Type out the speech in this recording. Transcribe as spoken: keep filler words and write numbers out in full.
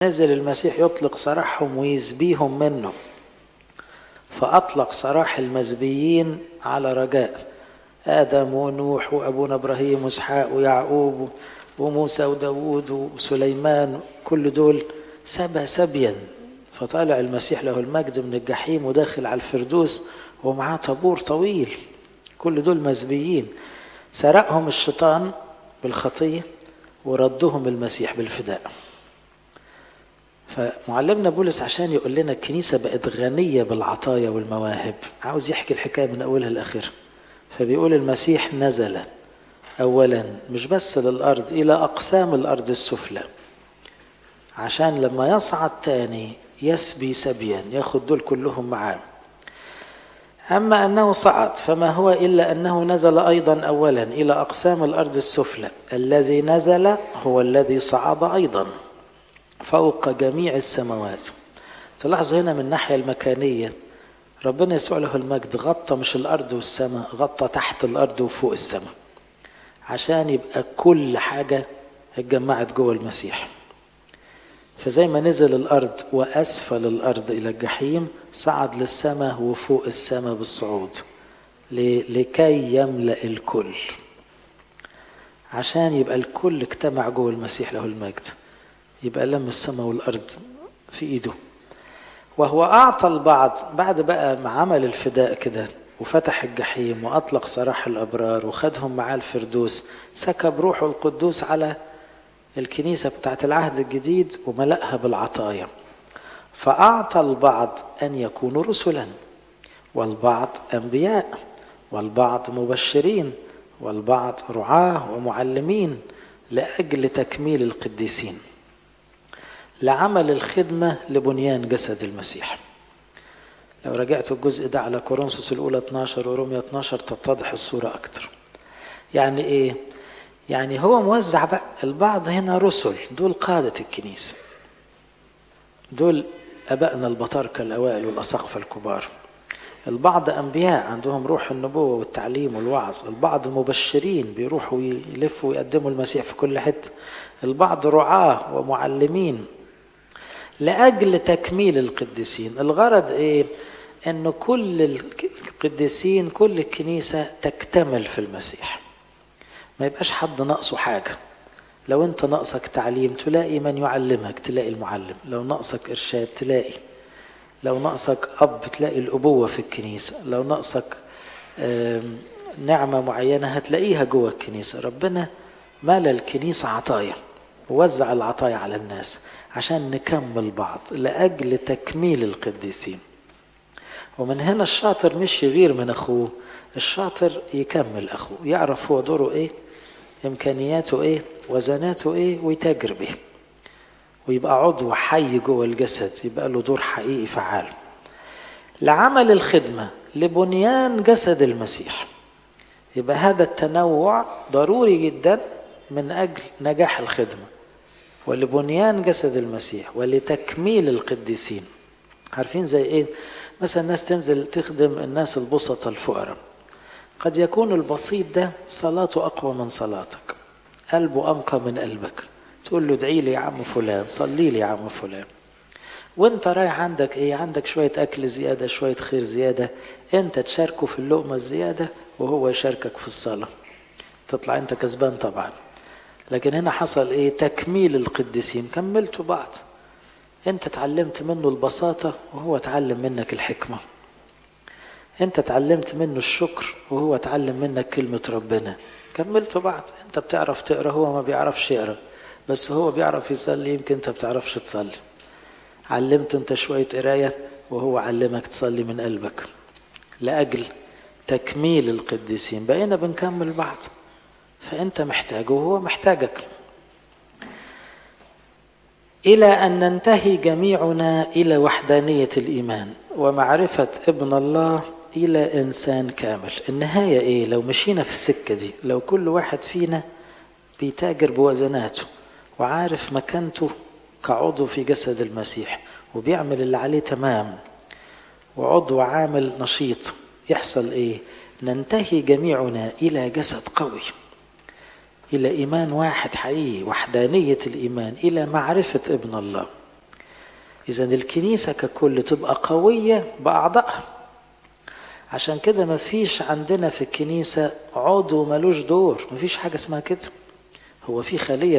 نزل المسيح يطلق سراحهم ويزبيهم منه، فأطلق سراح المزبيين على رجاء آدم ونوح وأبونا إبراهيم وإسحاق ويعقوب وموسى وداود وسليمان، كل دول سبى سبيا. فطالع المسيح له المجد من الجحيم وداخل على الفردوس ومعاه طابور طويل، كل دول مزبيين. سرقهم الشيطان بالخطية وردهم المسيح بالفداء. فمعلمنا بولس عشان يقول لنا الكنيسة بقت غنية بالعطايا والمواهب، عاوز يحكي الحكاية من أولها لآخرها. فبيقول المسيح نزل أولا مش بس للأرض، إلى أقسام الأرض السفلى، عشان لما يصعد تاني يسبي سبيا، ياخد دول كلهم معاه. أما أنه صعد فما هو إلا أنه نزل أيضا أولا إلى أقسام الأرض السفلى، الذي نزل هو الذي صعد أيضا فوق جميع السماوات. تلاحظوا هنا من الناحية المكانية ربنا يسوع له المجد غطى مش الأرض والسماء، غطى تحت الأرض وفوق السماء، عشان يبقى كل حاجة اتجمعت جوه المسيح. فزي ما نزل الأرض وأسفل الأرض إلى الجحيم، صعد للسماء وفوق السماء بالصعود لكي يملأ الكل، عشان يبقى الكل اجتمع جوه المسيح له المجد، يبقى لم السماء والأرض في إيده. وهو أعطى البعض بعد بقى ما عمل الفداء كده وفتح الجحيم وأطلق سراح الأبرار وخدهم معاه الفردوس، سكب روحه القدوس على الكنيسة بتاعت العهد الجديد وملأها بالعطايا. فأعطى البعض أن يكونوا رسلا، والبعض أنبياء، والبعض مبشرين، والبعض رعاة ومعلمين، لأجل تكميل القديسين، لعمل الخدمة لبنيان جسد المسيح. لو رجعت الجزء ده على كورنثوس الأولى اثناشر ورومية اثناشر تتضح الصورة أكتر. يعني إيه؟ يعني هو موزع بقى البعض هنا رسل، دول قادة الكنيسة، دول أبائنا البطاركة الأوائل والأساقفة الكبار. البعض أنبياء عندهم روح النبوة والتعليم والوعظ، البعض مبشرين بيروحوا يلفوا ويقدموا المسيح في كل حتة، البعض رعاة ومعلمين، لأجل تكميل القديسين. الغرض إيه؟ أن كل القديسين كل الكنيسة تكتمل في المسيح، ما يبقاش حد ناقصه حاجة. لو أنت ناقصك تعليم تلاقي من يعلمك، تلاقي المعلم. لو ناقصك إرشاد تلاقي، لو ناقصك أب تلاقي الأبوة في الكنيسة، لو ناقصك نعمة معينة هتلاقيها جوه الكنيسة. ربنا مال الكنيسة عطايا ووزع العطايا على الناس عشان نكمل بعض لأجل تكميل القديسين. ومن هنا الشاطر مش يغير من أخوه، الشاطر يكمل أخوه، يعرف هو دوره إيه، إمكانياته إيه، وزناته إيه، ويتاجر به، ويبقى عضو حي جوه الجسد، يبقى له دور حقيقي فعال. لعمل الخدمة لبنيان جسد المسيح. يبقى هذا التنوع ضروري جدا من أجل نجاح الخدمة ولبنيان جسد المسيح ولتكميل القديسين. عارفين زي إيه؟ مثلا الناس تنزل تخدم الناس البسطة الفقراء، قد يكون البسيط ده صلاته أقوى من صلاتك، قلبه أنقى من قلبك، تقول له ادعي لي يا عم فلان، صلي لي يا عم فلان، وانت رايح عندك ايه، عندك شوية اكل زيادة، شوية خير زيادة، انت تشاركه في اللقمة الزيادة وهو يشاركك في الصلاة، تطلع انت كسبان طبعا. لكن هنا حصل ايه؟ تكميل القديسين، كملتوا بعض، انت تعلمت منه البساطة وهو تعلم منك الحكمة، انت تعلمت منه الشكر وهو تعلم منك كلمة ربنا، كملتوا بعض. انت بتعرف تقرأ هو ما بيعرفش يقرأ، بس هو بيعرف يصلي يمكن انت بتعرفش تصلي، علمته انت شوية قراية وهو علمك تصلي من قلبك، لأجل تكميل القديسين بقينا بنكمل بعض. فانت محتاجه وهو محتاجك، إلى أن ننتهي جميعنا إلى وحدانية الإيمان ومعرفة ابن الله، إلى إنسان كامل. النهاية إيه؟ لو مشينا في السكة دي، لو كل واحد فينا بيتاجر بوزناته وعارف مكانته كعضو في جسد المسيح وبيعمل اللي عليه تمام وعضو عامل نشيط، يحصل إيه؟ ننتهي جميعنا إلى جسد قوي، إلى إيمان واحد حقيقي، وحدانية الإيمان، إلى معرفة ابن الله. إذا الكنيسة ككل تبقى قوية بأعضائها. عشان كده ما فيش عندنا في الكنيسة عضو ملوش دور، ما فيش حاجة اسمها كده. هو في خلية